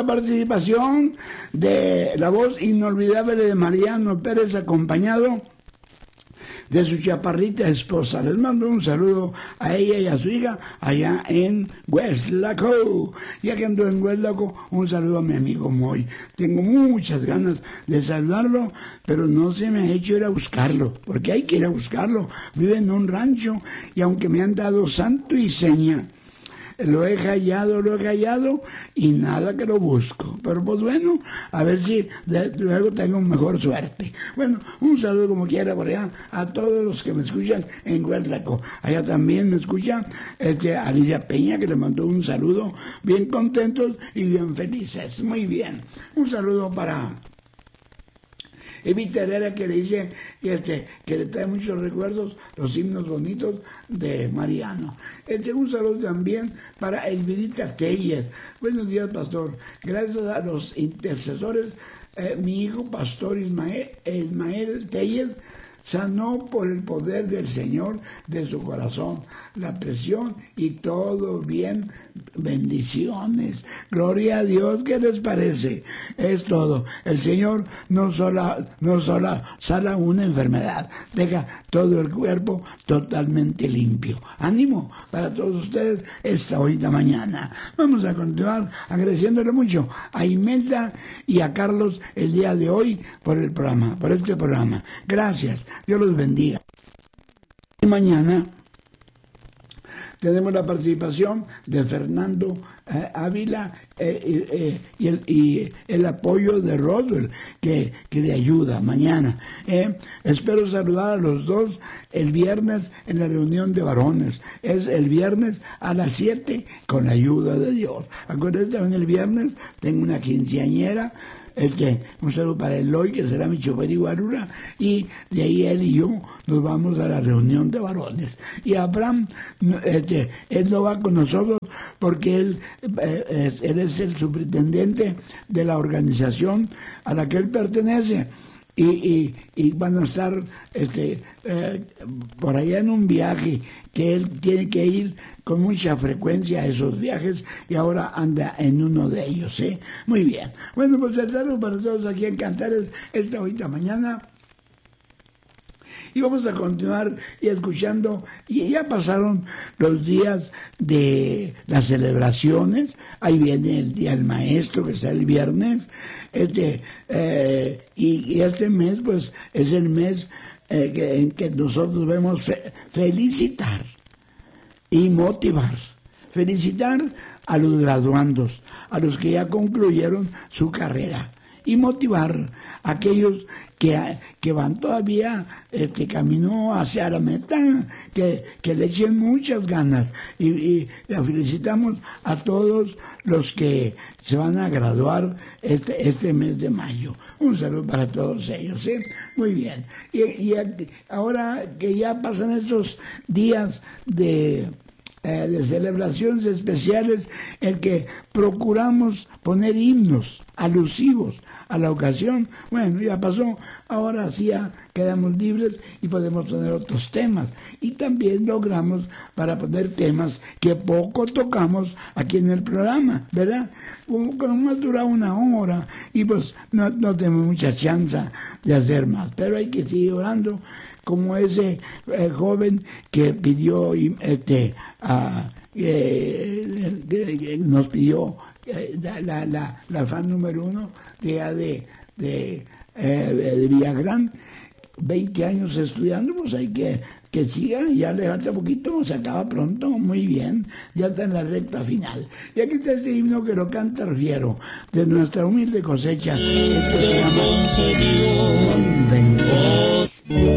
la participación de la voz inolvidable de Mariano Pérez, acompañado de su chaparrita esposa. Les mando un saludo a ella y a su hija allá en Hueslaco. Ya que ando en Hueslaco, un saludo a mi amigo Moy. Tengo muchas ganas de saludarlo, pero no se me ha hecho ir a buscarlo, porque hay que ir a buscarlo. Vive en un rancho y aunque me han dado santo y seña, lo he callado y nada que lo busco. Pero pues bueno, a ver si luego tengo mejor suerte. Bueno, un saludo como quiera por allá a todos los que me escuchan en Hueslaco. Allá también me escucha Alicia Peña, que le mandó un saludo, bien contentos y bien felices. Muy bien. Un saludo para Evita Herrera, que le dice que le trae muchos recuerdos, los himnos bonitos de Mariano. Un saludo también para Elvidita Telles. Buenos días, pastor. Gracias a los intercesores, mi hijo pastor Ismael Telles sanó por el poder del Señor de su corazón, la presión y todo bien. Bendiciones. Gloria a Dios. ¿Qué les parece? Es todo. El Señor no solo sana una enfermedad, deja todo el cuerpo totalmente limpio. Ánimo para todos ustedes esta bonita mañana. Vamos a continuar agradeciéndole mucho a Imelda y a Carlos el día de hoy por el programa, por este programa. Gracias. Dios los bendiga. Y mañana tenemos la participación de Fernando Ávila y el apoyo de Rodwell que le ayuda mañana. Espero saludar a los dos el viernes en la reunión de varones. Es el viernes a las 7 con la ayuda de Dios. Acuérdense, también el viernes tengo una quinceañera. Un saludo para Eloy, que será mi chofer y guarura, y de ahí él y yo nos vamos a la reunión de varones. Y Abraham, él no va con nosotros porque él es el superintendente de la organización a la que él pertenece. Y van a estar por allá en un viaje que él tiene que ir con mucha frecuencia a esos viajes y ahora anda en uno de ellos. Muy bien. Bueno, pues el saludo para todos aquí en Cantares esta ahorita mañana. Y vamos a continuar y escuchando, y ya pasaron los días de las celebraciones. Ahí viene el Día del Maestro, que está el viernes. Y este mes, pues, es el mes en que nosotros debemos felicitar y motivar. Felicitar a los graduandos, a los que ya concluyeron su carrera, y motivar a aquellos que van todavía camino hacia la meta, que le echen muchas ganas, y felicitamos a todos los que se van a graduar este mes de mayo. Un saludo para todos ellos. Muy bien. Y ahora que ya pasan estos días de celebraciones especiales, en que procuramos poner himnos alusivos a la ocasión. Bueno, ya pasó, ahora sí ya quedamos libres y podemos poner otros temas, y también logramos para poner temas que poco tocamos aquí en el programa, ¿verdad? Como más dura una hora y pues no tenemos mucha chance de hacer más, pero hay que seguir orando, como ese joven que pidió nos pidió la fan número 1 de Villagrán, 20 años estudiando. Pues hay que siga, ya le falta poquito, se acaba pronto. Muy bien, ya está en la recta final. Y aquí está este himno que lo canta Rufiero, de nuestra humilde cosecha, que se llama